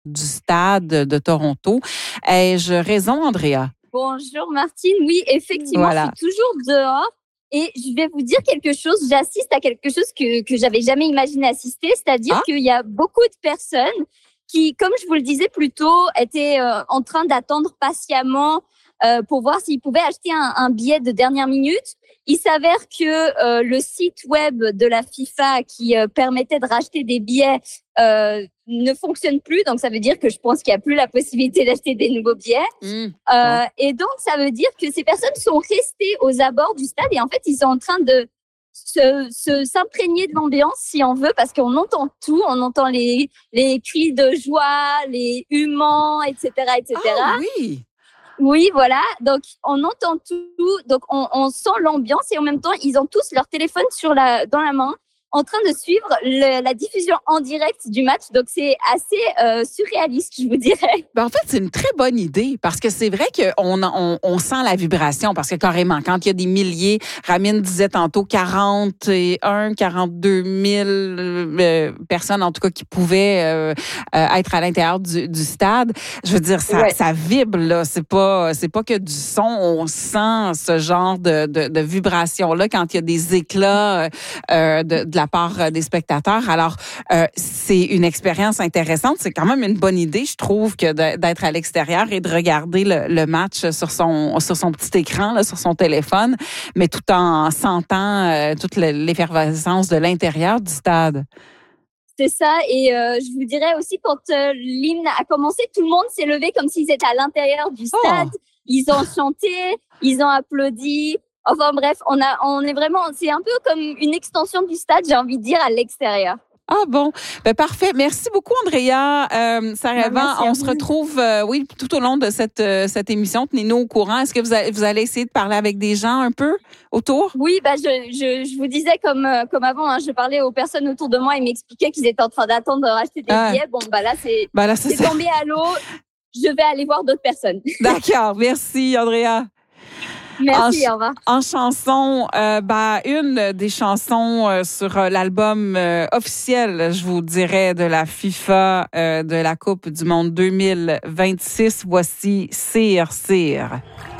du stade de Toronto. Ai-je raison, Andrea? Bonjour Martine, oui, effectivement, Voilà. je suis toujours dehors et je vais vous dire quelque chose, j'assiste à quelque chose que j'avais jamais imaginé assister, c'est-à-dire Ah? qu'il y a beaucoup de personnes qui, comme je vous le disais plus tôt, étaient en train d'attendre patiemment pour voir s'ils pouvaient acheter un billet de dernière minute. Il s'avère que le site web de la FIFA qui permettait de racheter des billets ne fonctionne plus, donc ça veut dire que je pense qu'il n'y a plus la possibilité d'acheter des nouveaux billets. Bon. Et donc, ça veut dire que ces personnes sont restées aux abords du stade et en fait, ils sont en train de s'imprégner de l'ambiance, si on veut, parce qu'on entend tout. On entend les cris de joie, les huements, etc., etc. Ah oui! Oui, voilà. Donc, on entend tout. Donc, on sent l'ambiance et en même temps, ils ont tous leur téléphone dans la main en train de suivre la diffusion en direct du match. Donc, c'est assez surréaliste, je vous dirais. Ben en fait, c'est une très bonne idée parce que c'est vrai qu'on sent la vibration parce que carrément, quand il y a des milliers, Ramine disait tantôt 41, 42 000 personnes, en tout cas, qui pouvaient être à l'intérieur du stade. Je veux dire, ça vibre, là. C'est pas que du son. On sent ce genre de vibration-là quand il y a des éclats de la part des spectateurs. Alors, c'est une expérience intéressante. C'est quand même une bonne idée, je trouve, que d'être à l'extérieur et de regarder le match sur son petit écran, là, sur son téléphone, mais tout en sentant toute l'effervescence de l'intérieur du stade. C'est ça. Et je vous dirais aussi, quand l'hymne a commencé, tout le monde s'est levé comme s'ils étaient à l'intérieur du stade. Oh! Ils ont chanté, ils ont applaudi. Enfin bref, on est vraiment, c'est un peu comme une extension du stade, j'ai envie de dire, à l'extérieur. Ah bon, ben parfait. Merci beaucoup, Andrea. Sarah, on se retrouve, oui, tout au long de cette émission. Tenez-nous au courant. Est-ce que vous allez essayer de parler avec des gens un peu autour? Oui, bah je vous disais comme avant, hein, je parlais aux personnes autour de moi et m'expliquaient qu'ils étaient en train d'attendre de racheter des billets. Bon, bah là c'est tombé à l'eau. Je vais aller voir d'autres personnes. D'accord, merci, Andrea. Merci, au revoir. En chanson, une des chansons sur l'album officiel, je vous dirais, de la FIFA de la Coupe du Monde 2026. Voici Sire, Sire.